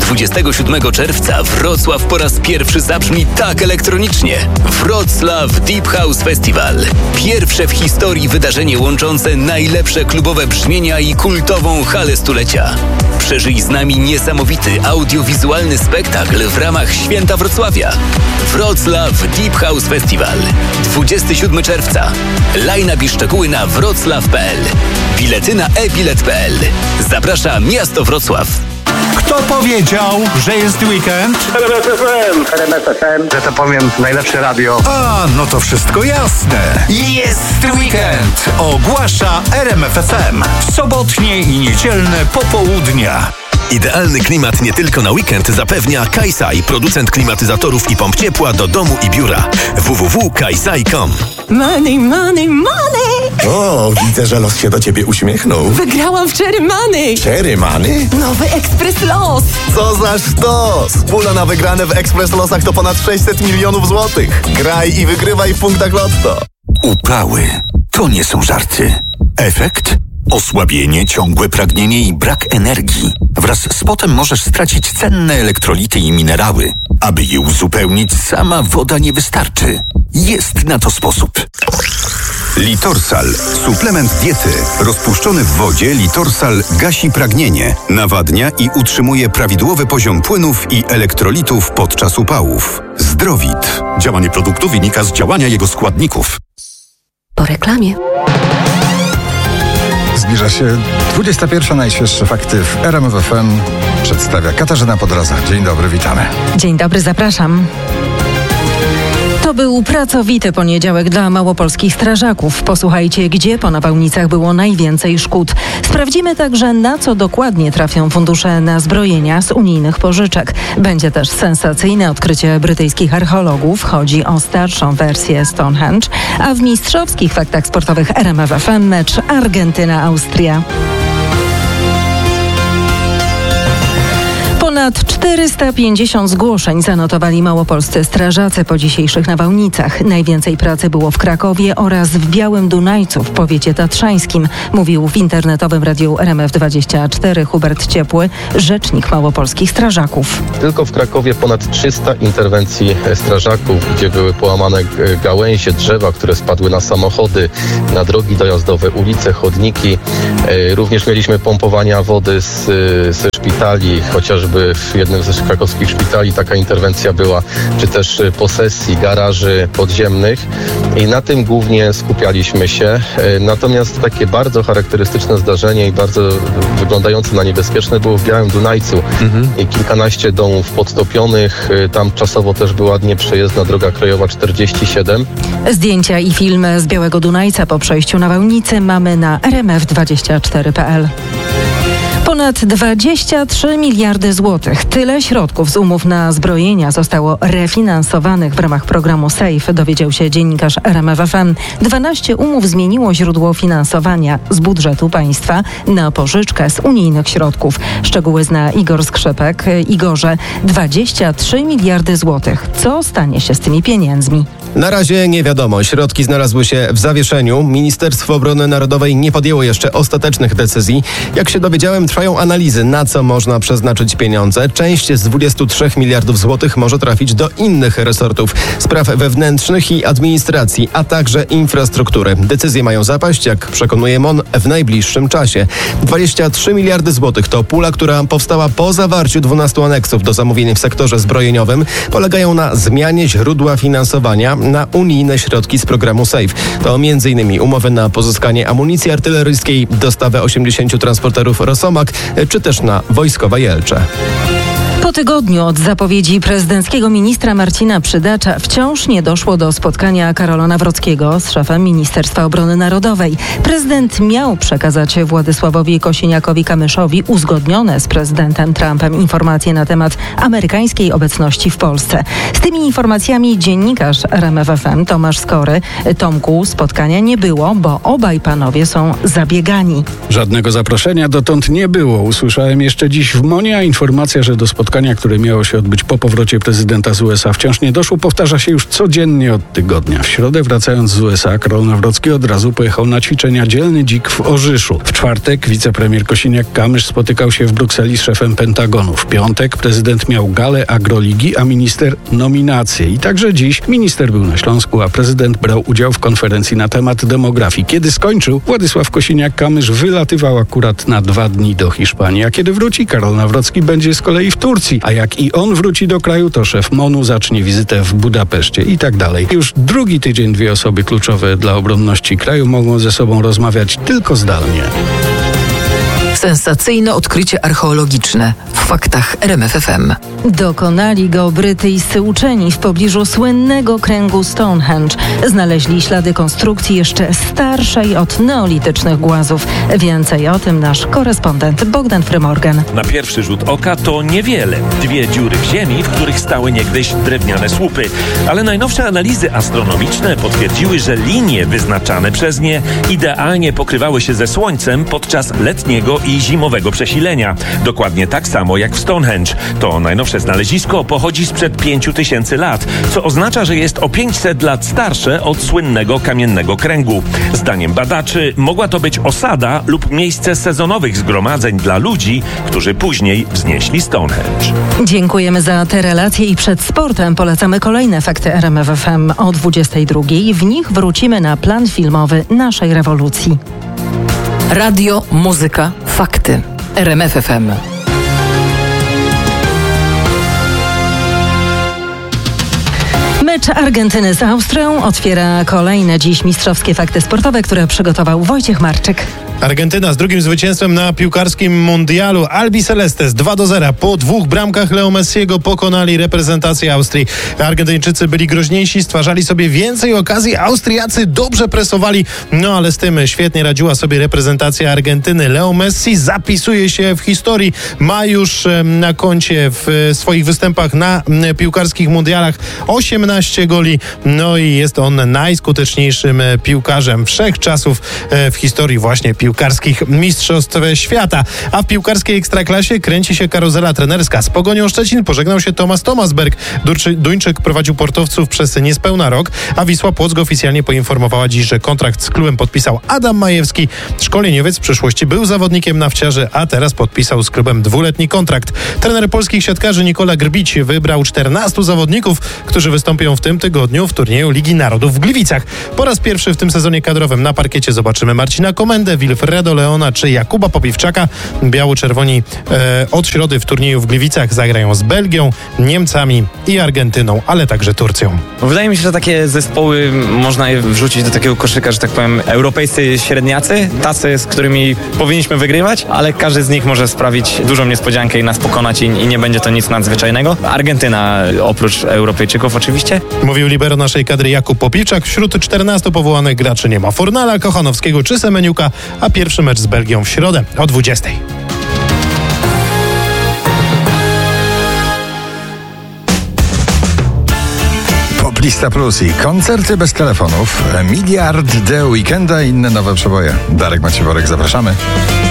27 czerwca Wrocław po raz pierwszy zabrzmi tak elektronicznie. Wrocław Deep House Festival. Pierwsze w historii wydarzenie łączące najlepsze klubowe brzmienia i kultową halę stulecia. Przeżyj z nami niesamowity audiowizualny spektakl w ramach Święta Wrocławia. Wrocław Deep House Festival. 27 czerwca. Line-up i szczegóły na wroclaw.pl. Bilety na e-bilet.pl. Zaprasza miasto Wrocław. Kto powiedział, że jest weekend? RMF FM. Że to powiem, najlepsze radio. A, no to wszystko jasne. Jest weekend! Ogłasza RMF FM. Sobotnie i niedzielne popołudnia. Idealny klimat nie tylko na weekend zapewnia Kaisai, producent klimatyzatorów i pomp ciepła do domu i biura. www.kaisai.com. Money, money, money! O, widzę, że los się do ciebie uśmiechnął. Wygrałam w Cherry Money! Cherry Money? Nowy Ekspres Los! Co za sztos! Pula na wygrane w Ekspres Losach to ponad 600 milionów złotych. Graj i wygrywaj w punktach Lotto. Upały to nie są żarty. Efekt? Osłabienie, ciągłe pragnienie i brak energii. Wraz z potem możesz stracić cenne elektrolity i minerały. Aby je uzupełnić, sama woda nie wystarczy. Jest na to sposób. Litorsal. Suplement diety. Rozpuszczony w wodzie Litorsal gasi pragnienie, nawadnia i utrzymuje prawidłowy poziom płynów i elektrolitów podczas upałów. Zdrowit. Działanie produktu wynika z działania jego składników. Po reklamie. Zbliża się 21. Najświeższe fakty w RMF FM. Przedstawia Katarzyna Podroza. Dzień dobry, witamy. Dzień dobry, zapraszam. To był pracowity poniedziałek dla małopolskich strażaków. Posłuchajcie, gdzie po nawałnicach było najwięcej szkód. Sprawdzimy także, na co dokładnie trafią fundusze na zbrojenia z unijnych pożyczek. Będzie też sensacyjne odkrycie brytyjskich archeologów. Chodzi o starszą wersję Stonehenge. A w mistrzowskich faktach sportowych RMF FM mecz Argentyna-Austria. Ponad 450 zgłoszeń zanotowali małopolscy strażacy po dzisiejszych nawałnicach. Najwięcej pracy było w Krakowie oraz w Białym Dunajcu w powiecie tatrzańskim, mówił w internetowym radiu RMF24 Hubert Ciepły, rzecznik małopolskich strażaków. Tylko w Krakowie ponad 300 interwencji strażaków, gdzie były połamane gałęzie, drzewa, które spadły na samochody, na drogi dojazdowe, ulice, chodniki. Również mieliśmy pompowania wody ze szpitali, chociażby w jednym ze krakowskich szpitali taka interwencja była, czy też posesji, garaży podziemnych i na tym głównie skupialiśmy się. Natomiast takie bardzo charakterystyczne zdarzenie i bardzo wyglądające na niebezpieczne było w Białym Dunajcu. I kilkanaście domów podtopionych, tam czasowo też była ładnie przejezdna droga krajowa 47. Zdjęcia i filmy z Białego Dunajca po przejściu nawałnicy mamy na rmf24.pl. Ponad 23 miliardy złotych. Tyle środków z umów na zbrojenia zostało refinansowanych w ramach programu SAFE, dowiedział się dziennikarz RMF FM. 12 umów zmieniło źródło finansowania z budżetu państwa na pożyczkę z unijnych środków. Szczegóły zna Igor Skrzypek. Igorze, 23 miliardy złotych. Co stanie się z tymi pieniędzmi? Na razie nie wiadomo. Środki znalazły się w zawieszeniu. Ministerstwo Obrony Narodowej nie podjęło jeszcze ostatecznych decyzji. Jak się dowiedziałem, trwają analizy, na co można przeznaczyć pieniądze. Część z 23 miliardów złotych może trafić do innych resortów, spraw wewnętrznych i administracji, a także infrastruktury. Decyzje mają zapaść, jak przekonuje MON, w najbliższym czasie. 23 miliardy złotych to pula, która powstała po zawarciu 12 aneksów do zamówień w sektorze zbrojeniowym. Polegają na zmianie źródła finansowania na unijne środki z programu SAFE. To m.in. umowy na pozyskanie amunicji artyleryjskiej, dostawę 80 transporterów Rosomak, czy też na wojskowe Jelcze. Po tygodniu od zapowiedzi prezydenckiego ministra Marcina Przydacza wciąż nie doszło do spotkania Karola Nawrockiego z szefem Ministerstwa Obrony Narodowej. Prezydent miał przekazać Władysławowi Kosiniakowi-Kamyszowi uzgodnione z prezydentem Trumpem informacje na temat amerykańskiej obecności w Polsce. Z tymi informacjami dziennikarz RMF FM Tomasz Skory. Tomku, spotkania nie było, bo obaj panowie są zabiegani. Żadnego zaproszenia dotąd nie było. Usłyszałem jeszcze dziś w MON-ie, a informacja, że do spotkania spotkania, które miało się odbyć po powrocie prezydenta z USA, wciąż nie doszło, powtarza się już codziennie od tygodnia. W środę, wracając z USA, Karol Nawrocki od razu pojechał na ćwiczenia Dzielny Dzik w Orzyszu. W czwartek wicepremier Kosiniak-Kamysz spotykał się w Brukseli z szefem Pentagonu. W piątek prezydent miał galę Agroligi, a minister nominację. I także dziś minister był na Śląsku, a prezydent brał udział w konferencji na temat demografii. Kiedy skończył, Władysław Kosiniak-Kamysz wylatywał akurat na 2 dni do Hiszpanii, a kiedy wróci, Karol Nawrocki będzie z kolei w Turcji. A jak i on wróci do kraju, to szef MON-u zacznie wizytę w Budapeszcie i tak dalej. Już drugi tydzień 2 osoby kluczowe dla obronności kraju mogą ze sobą rozmawiać tylko zdalnie. Sensacyjne odkrycie archeologiczne w faktach RMF FM. Dokonali go brytyjscy uczeni w pobliżu słynnego kręgu Stonehenge. Znaleźli ślady konstrukcji jeszcze starszej od neolitycznych głazów. Więcej o tym nasz korespondent Bogdan Frymorgan. Na pierwszy rzut oka to niewiele. 2 dziury w ziemi, w których stały niegdyś drewniane słupy. Ale najnowsze analizy astronomiczne potwierdziły, że linie wyznaczane przez nie idealnie pokrywały się ze Słońcem podczas letniego i zimowego przesilenia. Dokładnie tak samo jak w Stonehenge. To najnowsze znalezisko pochodzi sprzed 5000 lat, co oznacza, że jest o 500 lat starsze od słynnego kamiennego kręgu. Zdaniem badaczy mogła to być osada lub miejsce sezonowych zgromadzeń dla ludzi, którzy później wznieśli Stonehenge. Dziękujemy za te relacje i przed sportem polecamy kolejne fakty RMF FM o 22:00. W nich wrócimy na plan filmowy naszej rewolucji. Radio, muzyka, fakty. RMF FM. Mecz Argentyny z Austrią otwiera kolejne dziś mistrzowskie fakty sportowe, które przygotował Wojciech Marczyk. Argentyna z drugim zwycięstwem na piłkarskim mundialu. Albi Celestes 2-0. Po 2 bramkach Leo Messiego pokonali reprezentację Austrii. Argentyńczycy byli groźniejsi, stwarzali sobie więcej okazji. Austriacy dobrze presowali, no ale z tym świetnie radziła sobie reprezentacja Argentyny. Leo Messi zapisuje się w historii. Ma już na koncie w swoich występach na piłkarskich mundialach 18 goli. No i jest on najskuteczniejszym piłkarzem wszechczasów w historii właśnie piłkarskich mistrzostw świata. A w piłkarskiej ekstraklasie kręci się karuzela trenerska. Z Pogonią Szczecin pożegnał się Tomasz Tomasberg. Duńczyk prowadził portowców przez niespełna rok, a Wisła Płock oficjalnie poinformowała dziś, że kontrakt z klubem podpisał Adam Majewski. Szkoleniowiec w przeszłości był zawodnikiem Nawciarzy, a teraz podpisał z klubem 2-letni kontrakt. Trener polskich siatkarzy Nikola Grbić wybrał 14 zawodników, którzy wystąpią w tym tygodniu w turnieju Ligi Narodów w Gliwicach. Po raz pierwszy w tym sezonie kadrowym na parkiecie zobaczymy Marcina Komendę, Wilfredo Leona czy Jakuba Popiwczaka. Biało-czerwoni od środy w turnieju w Gliwicach zagrają z Belgią, Niemcami i Argentyną, ale także Turcją. Wydaje mi się, że takie zespoły można je wrzucić do takiego koszyka, że tak powiem, europejscy średniacy, tacy, z którymi powinniśmy wygrywać, ale każdy z nich może sprawić dużą niespodziankę i nas pokonać i nie będzie to nic nadzwyczajnego. Argentyna oprócz Europejczyków oczywiście. Mówił libero naszej kadry Jakub Popiwczak. Wśród 14 powołanych graczy nie ma Fornala, Kochanowskiego czy Semeniuka, a pierwszy mecz z Belgią w środę o 20:00. Poplista Plus i koncerty bez telefonów, miliard The Weekenda i inne nowe przeboje. Darek Macieworek, zapraszamy.